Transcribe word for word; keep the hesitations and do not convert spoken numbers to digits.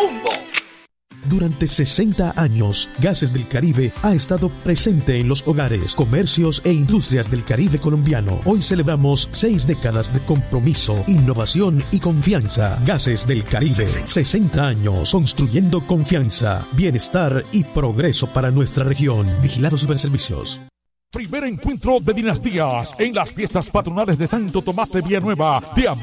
mundo. Durante sesenta años, Gases del Caribe ha estado presente en los hogares, comercios e industrias del Caribe colombiano. Hoy celebramos seis décadas de compromiso, innovación y confianza. Gases del Caribe, sesenta años construyendo confianza, bienestar y progreso para nuestra región. Vigilado Superservicios. Primer encuentro de dinastías en las fiestas patronales de Santo Tomás de Villanueva. De